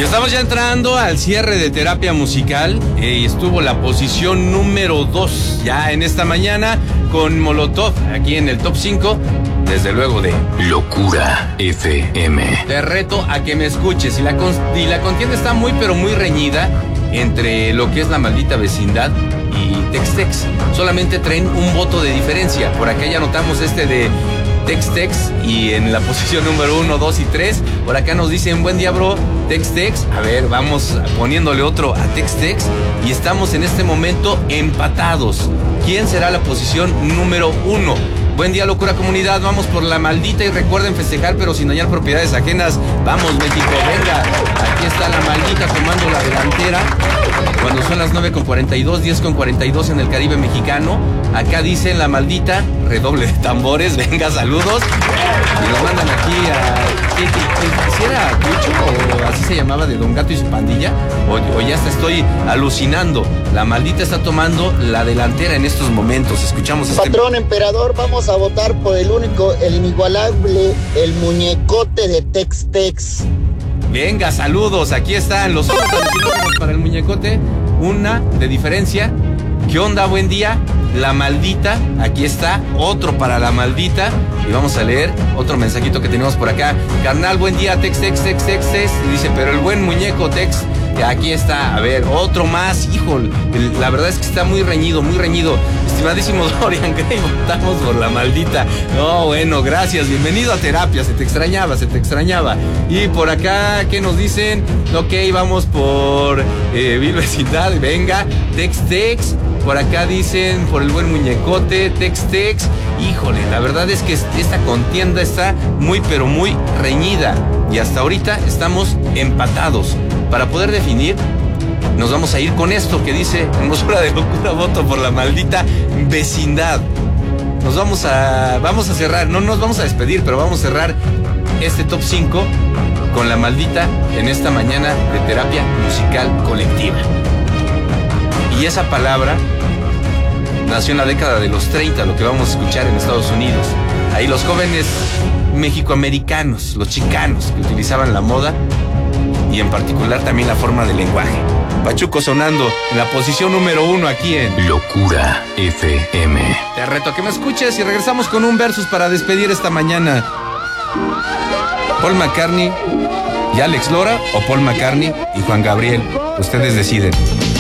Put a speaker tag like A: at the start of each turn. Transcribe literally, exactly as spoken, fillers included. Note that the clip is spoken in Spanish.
A: Y estamos ya entrando al cierre de terapia musical. Eh, estuvo la posición número dos ya en esta mañana con Molotov aquí en el top cinco. Desde luego de
B: Locura F M.
A: Te reto a que me escuches. Y la, con, y la contienda está muy pero muy reñida entre lo que es La Maldita Vecindad y Tex-Tex. Solamente traen un voto de diferencia. Por acá ya notamos este de Tex-Tex y en la posición número uno, dos y tres. Por acá nos dicen buen día, bro, Tex-Tex. A ver, vamos poniéndole otro a Tex-Tex y estamos en este momento empatados. ¿Quién será la posición número uno? Buen día, Locura Comunidad, vamos por La Maldita y recuerden festejar pero sin dañar propiedades ajenas. Vamos, México, venga. Aquí está La Maldita tomando la delantera cuando son las nueve con cuarenta y dos, diez con cuarenta y dos en el Caribe mexicano. Acá dicen La Maldita, redoble de tambores, venga, saludos. Y nos mandan aquí a... ¿Qué, qué, qué, ¿Si era Cucho o así se llamaba de Don Gato y su pandilla? O, o ya hasta estoy alucinando. La Maldita está tomando la delantera en estos momentos. Escuchamos este...
C: Patrón emperador, vamos a votar por el único, el inigualable, el muñecote de Tex-Tex.
A: Venga, saludos, aquí están los otros para el muñecote. Una de diferencia. ¿Qué onda? Buen día. La Maldita, aquí está, otro para La Maldita. Y vamos a leer otro mensajito que tenemos por acá. Carnal, buen día, Tex, Tex, Tex, Tex, Tex. Dice, pero el buen muñeco, Tex, aquí está. A ver, otro más, híjole. La verdad es que está muy reñido, muy reñido. Estimadísimo Dorian Gray, votamos por La Maldita. No, bueno, gracias, bienvenido a terapia. Se te extrañaba, se te extrañaba. Y por acá, ¿qué nos dicen? Ok, vamos por eh, Vil Vecindad, venga, Tex, Tex. Por acá dicen por el buen muñecote, Tex-Tex. Híjole, la verdad es que esta contienda está muy pero muy reñida. Y hasta ahorita estamos empatados. Para poder definir, nos vamos a ir con esto que dice Hermosura de Locura, voto por La Maldita Vecindad. Nos vamos a, vamos a cerrar, no nos vamos a despedir, pero vamos a cerrar este top cinco con La Maldita en esta mañana de terapia musical colectiva. Y esa palabra nació en la década de los treinta, lo que vamos a escuchar en Estados Unidos. Ahí los jóvenes mexicoamericanos, los chicanos, que utilizaban la moda y en particular también la forma del lenguaje. Pachuco sonando en la posición número uno aquí en
B: Locura F M.
A: Te reto a que me escuches y regresamos con un versus para despedir esta mañana. Paul McCartney y Alex Lora o Paul McCartney y Juan Gabriel. Ustedes deciden.